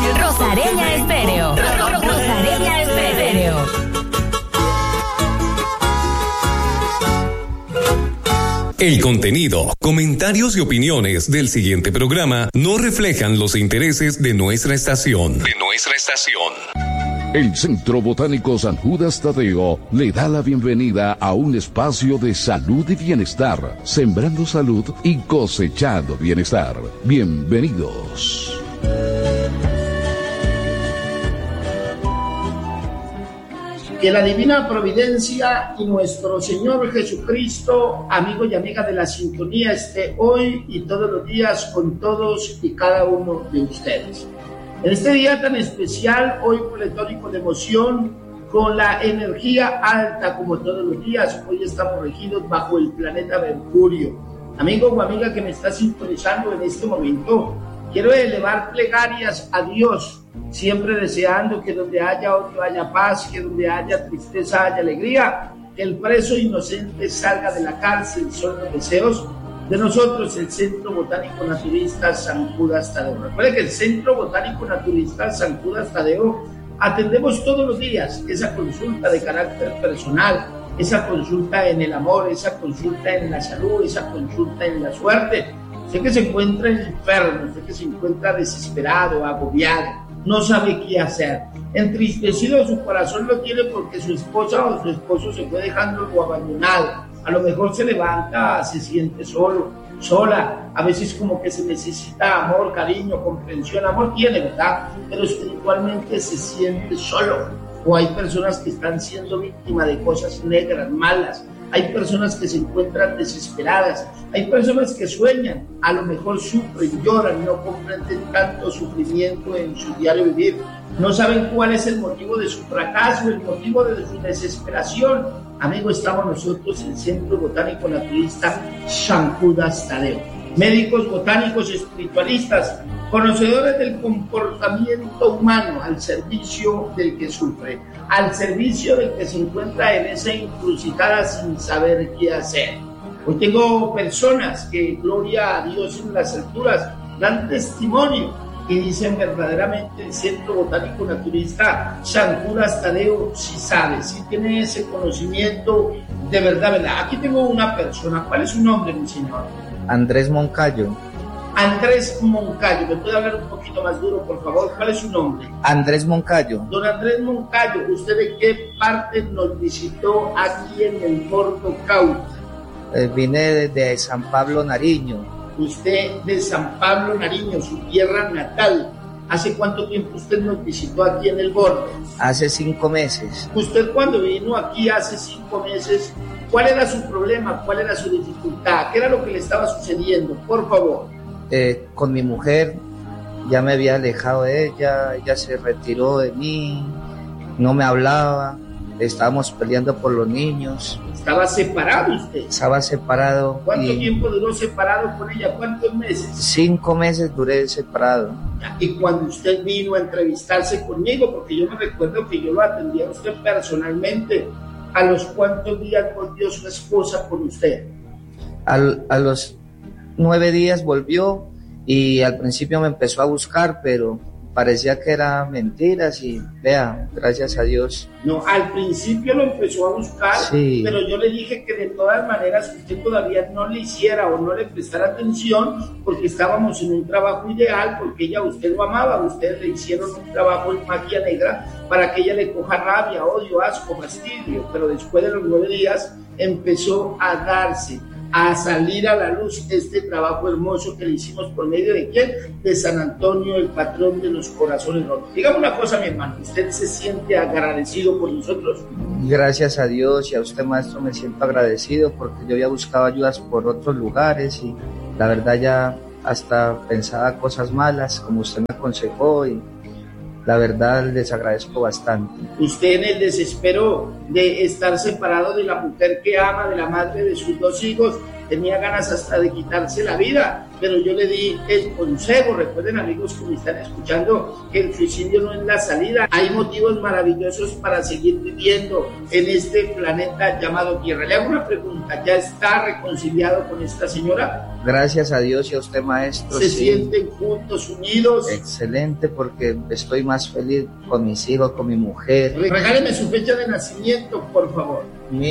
Rosareña Estéreo. Rosareña Estéreo. El contenido, comentarios y opiniones del siguiente programa no reflejan los intereses de nuestra estación. El Centro Botánico San Judas Tadeo le da la bienvenida a un espacio de salud y bienestar, sembrando salud y cosechando bienestar. Bienvenidos. Que la divina providencia y nuestro Señor Jesucristo, amigo y amiga de la sintonía, esté hoy y todos los días con todos y cada uno de ustedes. En este día tan especial, hoy pletórico de emoción, con la energía alta como todos los días, hoy estamos regidos bajo el planeta Mercurio. Amigo o amiga que me está sintonizando en este momento, quiero elevar plegarias a Dios, siempre deseando que donde haya odio haya paz, que donde haya tristeza haya alegría, que el preso inocente salga de la cárcel, son los deseos de nosotros, el Centro Botánico Naturista San Judas Tadeo. Recuerde que el Centro Botánico Naturista San Judas Tadeo atendemos todos los días esa consulta de carácter personal, esa consulta en el amor, esa consulta en la salud, esa consulta en la suerte. Usted que se encuentra enfermo, usted que se encuentra desesperado, agobiado, no sabe qué hacer, entristecido su corazón lo tiene porque su esposa o su esposo se fue dejándolo abandonado. A lo mejor se levanta, se siente solo, sola, a veces como que se necesita amor, cariño, comprensión, amor tiene, ¿verdad? Pero espiritualmente se siente solo. O hay personas que están siendo víctimas de cosas negras, malas. Hay personas que se encuentran desesperadas. Hay personas que sueñan, a lo mejor sufren, lloran, no comprenden tanto sufrimiento en su diario vivir. No saben cuál es el motivo de su fracaso, el motivo de su desesperación. Amigo, estamos nosotros en el Centro Botánico Naturista San Judas Tadeo. Médicos botánicos espiritualistas, conocedores del comportamiento humano al servicio del que sufre, al servicio del que se encuentra en esa encrucijada sin saber qué hacer. Hoy tengo personas que, gloria a Dios en las alturas, dan testimonio y dicen verdaderamente el Centro Botánico Naturista San Judas Tadeo sí sabe, sí tiene ese conocimiento de verdad. Aquí tengo una persona. ¿Cuál es su nombre, mi señor? Andrés Moncayo. Andrés Moncayo. ¿Me puede hablar un poquito más duro, por favor? ¿Cuál es su nombre? Andrés Moncayo. Don Andrés Moncayo, ¿usted de qué parte nos visitó aquí en el Gordo Cauca? Vine de San Pablo, Nariño. Usted de San Pablo, Nariño, su tierra natal. ¿Hace cuánto tiempo usted nos visitó aquí en el Gordo? Hace 5 meses. Usted cuando vino aquí hace 5 meses, ¿cuál era su problema? ¿Cuál era su dificultad? ¿Qué era lo que le estaba sucediendo? Por favor. Con mi mujer, ya me había alejado de ella, ella se retiró de mí, no me hablaba, estábamos peleando por los niños. ¿Estaba separado usted? Estaba separado. ¿Cuánto tiempo duró separado con ella? ¿Cuántos meses? 5 meses duré separado. Y cuando usted vino a entrevistarse conmigo, porque yo me recuerdo que yo lo atendía a usted personalmente, ¿a los cuántos días volvió su esposa con usted? A los 9 días volvió y al principio me empezó a buscar, pero parecía que eran mentiras y vea, gracias a Dios. No, al principio lo empezó a buscar, sí. Pero yo le dije que de todas maneras usted todavía no le hiciera o no le prestara atención porque estábamos en un trabajo ideal, porque ella, usted lo amaba, ustedes le hicieron un trabajo en magia negra para que ella le coja rabia, odio, asco, fastidio, pero después de los 9 días empezó a darse, a salir a la luz este trabajo hermoso que le hicimos por medio de ¿quién? De San Antonio, el patrón de los corazones rotos. Dígame una cosa, mi hermano, ¿usted se siente agradecido por nosotros? Gracias a Dios y a usted, maestro, me siento agradecido porque yo había buscado ayudas por otros lugares y la verdad ya hasta pensaba cosas malas, como usted me aconsejó, y la verdad les agradezco bastante. Usted en el desespero de estar separado de la mujer que ama, de la madre de sus 2 hijos, tenía ganas hasta de quitarse la vida, pero yo le di el consejo. Recuerden, amigos que me están escuchando, que el suicidio no es la salida. Hay motivos maravillosos para seguir viviendo en este planeta llamado Tierra. Le hago una pregunta, ¿ya está reconciliado con esta señora? Gracias a Dios y a usted, maestro. ¿Se sienten juntos, unidos? Excelente, porque estoy más feliz con mis hijos, con mi mujer. Regáleme su fecha de nacimiento, por favor.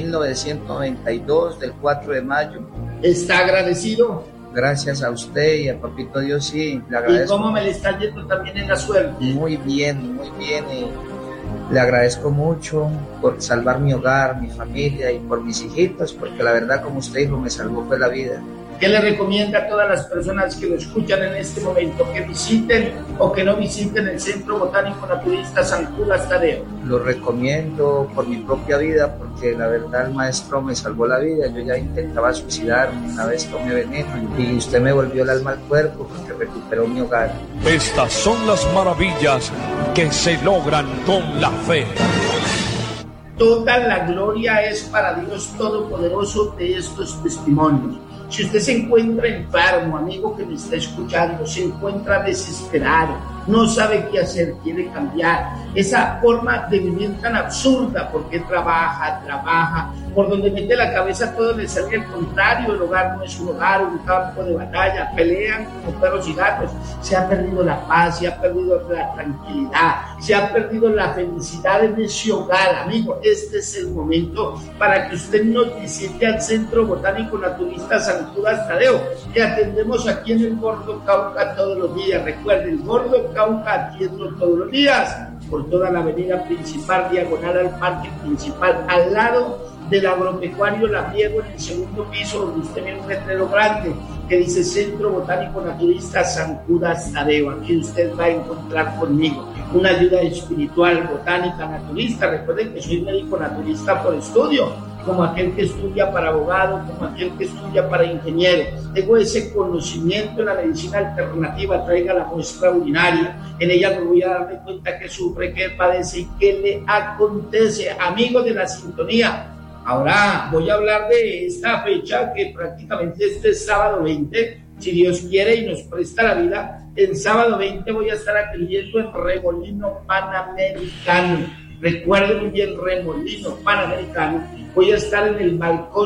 1992, del 4 de mayo. ¿Está agradecido? Gracias a usted y a Papito Dios, sí, le agradezco. ¿Y cómo me le está yendo también en la suerte? Muy bien, y le agradezco mucho por salvar mi hogar, mi familia y por mis hijitos, porque la verdad, como usted dijo, me salvó fue la vida. ¿Qué le recomienda a todas las personas que lo escuchan en este momento? ¿Que visiten o que no visiten el Centro Botánico Naturista San Judas Tadeo? Lo recomiendo por mi propia vida, porque la verdad el maestro me salvó la vida. Yo ya intentaba suicidarme, una vez tomé veneno y usted me volvió el alma al cuerpo porque recuperó mi hogar. Estas son las maravillas que se logran con la fe. Toda la gloria es para Dios Todopoderoso de estos testimonios. Si usted se encuentra enfermo, amigo que me está escuchando, se encuentra desesperado, no sabe qué hacer, quiere cambiar esa forma de vivir tan absurda, porque trabaja, por donde mete la cabeza todo le sale al contrario, el hogar no es un hogar, un campo de batalla, pelean como perros y gatos, se ha perdido la paz, se ha perdido la tranquilidad, se ha perdido la felicidad en ese hogar, amigo. Este es el momento para que usted nos visite al Centro Botánico Naturista San Judas Tadeo, que atendemos aquí en el Gordo Cauca todos los días. Recuerde, el Gordo Cauca atiendo todos los días por toda la avenida principal, diagonal al parque principal, al lado del agropecuario Labriego, en el segundo piso, donde usted ve un letrero grande que dice Centro Botánico Naturista San Judas Tadeo. Aquí usted va a encontrar conmigo una ayuda espiritual, botánica, naturista. Recuerden que soy médico naturista por estudio, como aquel que estudia para abogado, como aquel que estudia para ingeniero. Tengo ese conocimiento en la medicina alternativa. Traiga la muestra urinaria, en ella me voy a dar de cuenta que sufre, que padece y qué le acontece. Amigos de la sintonía, ahora voy a hablar de esta fecha que prácticamente este sábado 20, si Dios quiere y nos presta la vida. El sábado 20 voy a estar atendiendo en Remolino Panamericano. Recuerden muy bien, Remolino Panamericano. Voy a estar en el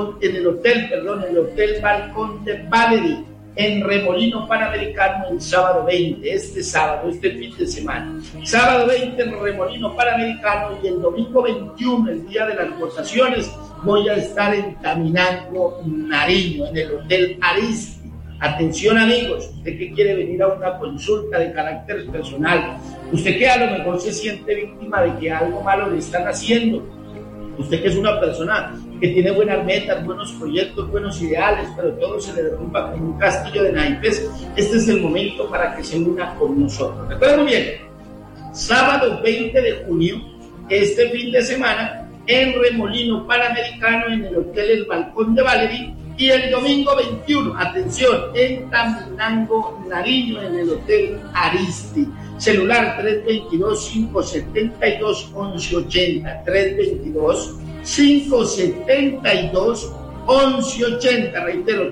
Hotel Balcón de Valerie, en Remolino Panamericano, el sábado 20, este fin de semana. Sábado 20 en Remolino Panamericano, y el domingo 21, el día de las votaciones, voy a estar en Caminango, Nariño, en el Hotel Aristi. Atención, amigos, usted que quiere venir a una consulta de carácter personal, usted que a lo mejor se siente víctima de que algo malo le están haciendo, usted que es una persona que tiene buenas metas, buenos proyectos, buenos ideales, pero todo se le derrumba como un castillo de naipes, este es el momento para que se una con nosotros. Recuerden muy bien, sábado 20 de junio, este fin de semana, en Remolino Panamericano, en el Hotel El Balcón de Valerie, y el domingo 21, atención, en Caminango, Nariño, en el Hotel Aristi. Celular 322-572-1180, 322-572-1180, reitero,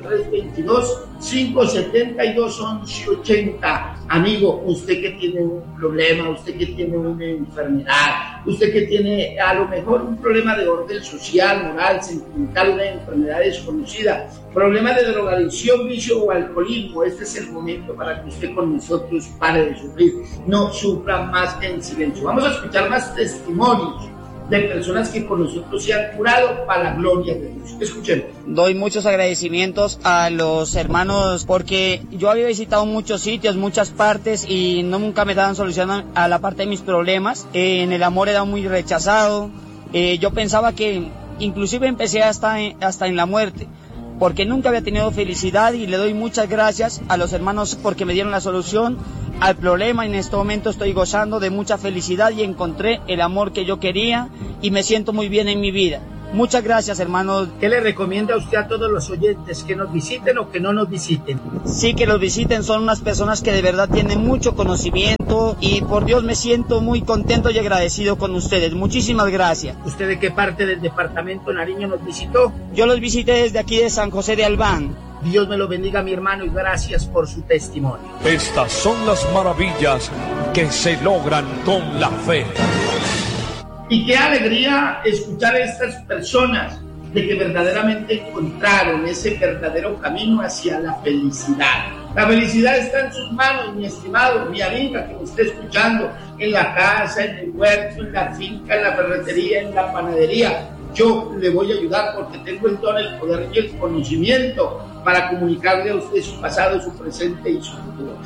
322-572-1180. Amigo, usted que tiene un problema, usted que tiene una enfermedad, usted que tiene a lo mejor un problema de orden social, moral, sentimental, una enfermedad desconocida, problema de drogadicción, vicio o alcoholismo, este es el momento para que usted con nosotros pare de sufrir, no sufra más en silencio. Vamos a escuchar más testimonios de personas que con nosotros se han curado para la gloria de Dios. Escuchemos. Doy muchos agradecimientos a los hermanos porque yo había visitado muchos sitios, muchas partes y nunca me daban solución a la parte de mis problemas. En el amor era muy rechazado. Yo pensaba que inclusive empecé hasta en la muerte, porque nunca había tenido felicidad, y le doy muchas gracias a los hermanos porque me dieron la solución al problema. En este momento estoy gozando de mucha felicidad y encontré el amor que yo quería y me siento muy bien en mi vida. Muchas gracias, hermanos. ¿Qué le recomienda usted a todos los oyentes? ¿Que nos visiten o que no nos visiten? Sí, que los visiten. Son unas personas que de verdad tienen mucho conocimiento y por Dios me siento muy contento y agradecido con ustedes. Muchísimas gracias. ¿Usted de qué parte del departamento Nariño nos visitó? Yo los visité desde aquí de San José de Albán. Dios me lo bendiga, mi hermano, y gracias por su testimonio. Estas son las maravillas que se logran con la fe. Y qué alegría escuchar a estas personas de que verdaderamente encontraron ese verdadero camino hacia la felicidad. La felicidad está en sus manos, mi estimado, mi amiga que me esté escuchando, en la casa, en el huerto, en la finca, en la ferretería, en la panadería. Yo le voy a ayudar porque tengo el don, el poder y el conocimiento para comunicarle a usted su pasado, su presente y su futuro.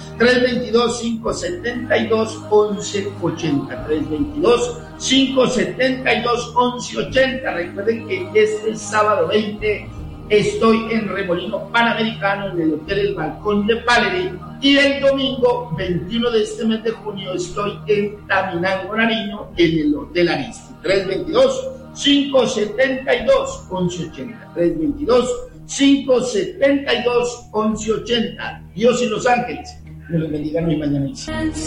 322-572-1180. 322-572-1180. Recuerden que este sábado 20 estoy en Remolino Panamericano, en el Hotel El Balcón de Palerí. Y el domingo 21 de este mes de junio estoy en Taminango, Nariño, en el Hotel Aristi. 322-572-1180. 322-572-1180. Dios y los ángeles me los bendigan hoy, mañana y siempre.